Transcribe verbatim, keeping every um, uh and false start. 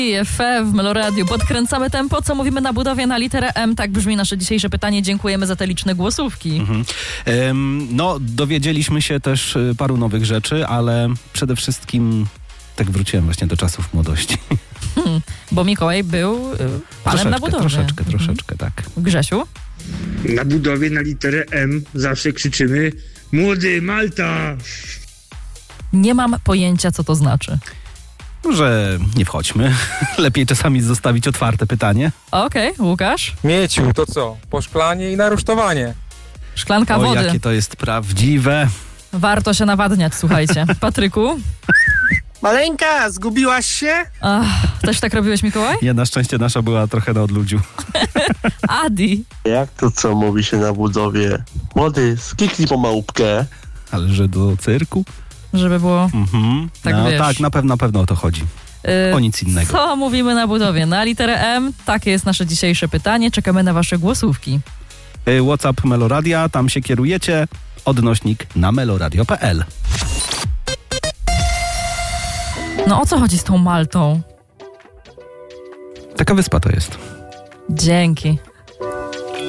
F F w Meloradiu. Podkręcamy tempo, co mówimy na budowie na literę M. Tak brzmi nasze dzisiejsze pytanie. Dziękujemy za te liczne głosówki. Mhm. Ym, no, dowiedzieliśmy się też y, paru nowych rzeczy, ale przede wszystkim tak wróciłem właśnie do czasów młodości. Hmm, bo Mikołaj był y, panem troszeczkę, na budowie. Troszeczkę, Mhm. troszeczkę, tak. Grzesiu? Na budowie na literę M zawsze krzyczymy: młody, Malta! Nie mam pojęcia, co to znaczy. Że nie wchodźmy. Lepiej czasami zostawić otwarte pytanie. Okej, okay, Łukasz? Mieciu, to co? Poszklanie i narusztowanie. Szklanka O, wody. jakie to jest prawdziwe. Warto się nawadniać, słuchajcie. Patryku? Maleńka, zgubiłaś się? Ach, też tak robiłeś, Mikołaj? Nie, na szczęście nasza była trochę na odludziu. Adi? Jak to co mówi się na budowie? Młody, skiknij po małpkę. Ale że do cyrku? Żeby było... Mhm. Tak, no wiesz. tak, na pewno, na pewno o to chodzi. Yy, O nic innego. Co mówimy na budowie? Na literę M? Takie jest nasze dzisiejsze pytanie. Czekamy na wasze głosówki. Y, WhatsApp Meloradia, tam się kierujecie. Odnośnik na meloradio kropka p l. No o co chodzi z tą Maltą? Taka wyspa to jest. Dzięki.